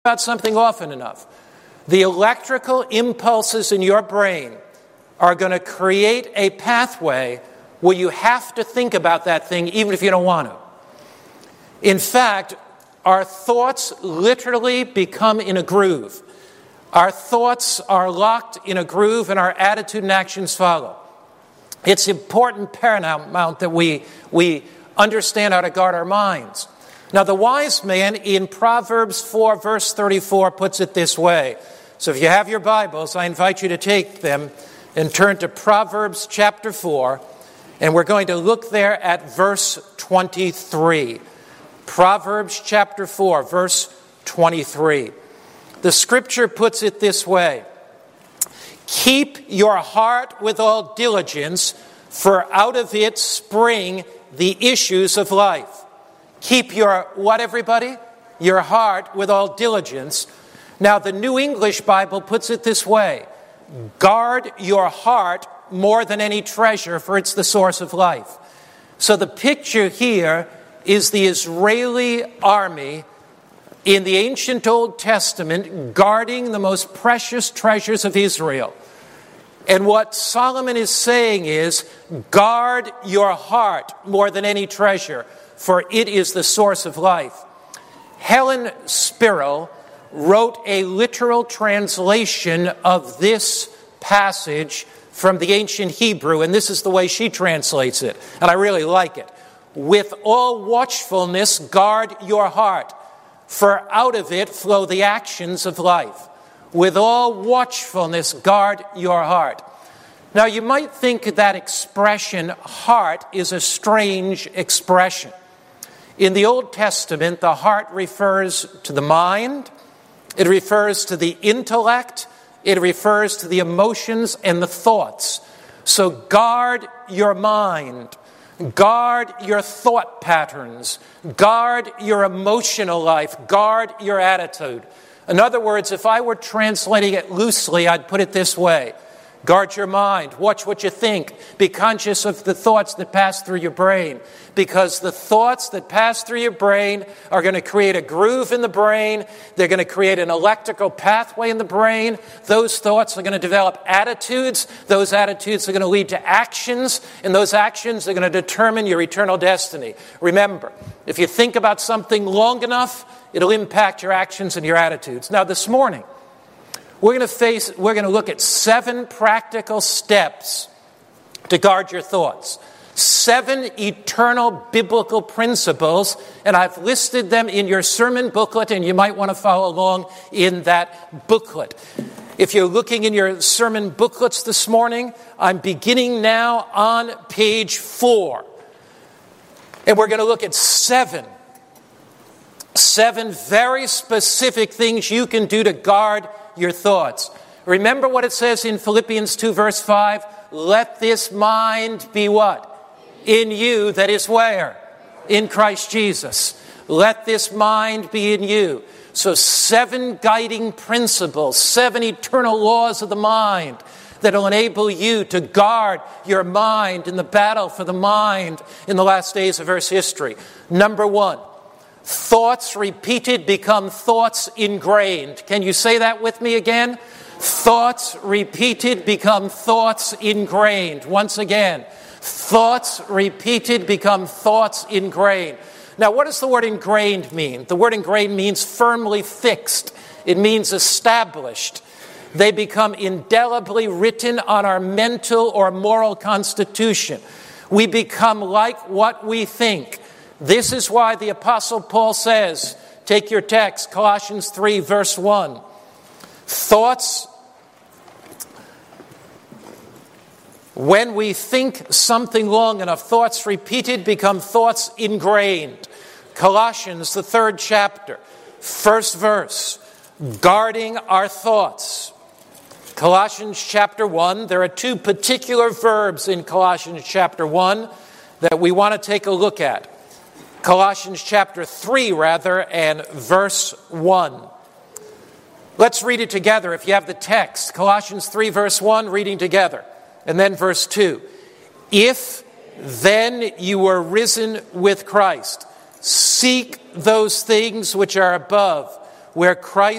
about something often enough, the electrical impulses in your brain are going to create a pathway where you have to think about that thing even if you don't want to. In fact, our thoughts literally become in a groove. Our thoughts are locked in a groove and our attitude and actions follow. It's important, paramount, that we understand how to guard our minds. Now, the wise man in Proverbs 4, verse 34 puts it this way. So if you have your Bibles, I invite you to take them and turn to Proverbs chapter 4, and we're going to look there at verse 23. Proverbs chapter 4, verse 23. The scripture puts it this way. Keep your heart with all diligence, for out of it spring the issues of life. Keep your, what everybody? Your heart with all diligence. Now the New English Bible puts it this way. Guard your heart more than any treasure, for it's the source of life. So the picture here is the Israeli army in the ancient Old Testament guarding the most precious treasures of Israel. And what Solomon is saying is, guard your heart more than any treasure, for it is the source of life. Helen Spirrell wrote a literal translation of this passage from the ancient Hebrew, and this is the way she translates it, and I really like it. With all watchfulness, guard your heart, for out of it flow the actions of life. With all watchfulness, guard your heart. Now, you might think that expression, heart, is a strange expression. In the Old Testament, the heart refers to the mind, it refers to the intellect, it refers to the emotions and the thoughts. So guard your mind, guard your thought patterns, guard your emotional life, guard your attitude. In other words, if I were translating it loosely, I'd put it this way. Guard your mind. Watch what you think. Be conscious of the thoughts that pass through your brain. Because the thoughts that pass through your brain are going to create a groove in the brain. They're going to create an electrical pathway in the brain. Those thoughts are going to develop attitudes. Those attitudes are going to lead to actions. And those actions are going to determine your eternal destiny. Remember, if you think about something long enough, it'll impact your actions and your attitudes. Now, this morning, we're going to look at 7 practical steps to guard your thoughts. 7 eternal biblical principles, and I've listed them in your sermon booklet, and you might want to follow along in that booklet. If you're looking in your sermon booklets this morning, I'm beginning now on page 4. And we're going to look at 7 very specific things you can do to guard your thoughts. Remember what it says in Philippians 2 verse 5? Let this mind be what? In you, that is where? In Christ Jesus. Let this mind be in you. So 7 guiding principles, 7 eternal laws of the mind that will enable you to guard your mind in the battle for the mind in the last days of Earth's history. Number 1. Thoughts repeated become thoughts ingrained. Can you say that with me again? Thoughts repeated become thoughts ingrained. Once again, thoughts repeated become thoughts ingrained. Now, what does the word ingrained mean? The word ingrained means firmly fixed. It means established. They become indelibly written on our mental or moral constitution. We become like what we think. This is why the Apostle Paul says, take your text, Colossians 3, verse 1. Thoughts, when we think something long enough, thoughts repeated become thoughts ingrained. Colossians, the 3rd chapter, 1st verse, guarding our thoughts. Colossians chapter 1, there are 2 particular verbs in Colossians chapter 1 that we want to take a look at. Colossians chapter 3, and verse 1. Let's read it together if you have the text. Colossians 3, verse 1, reading together. And then verse 2. If then you were risen with Christ, seek those things which are above, where Christ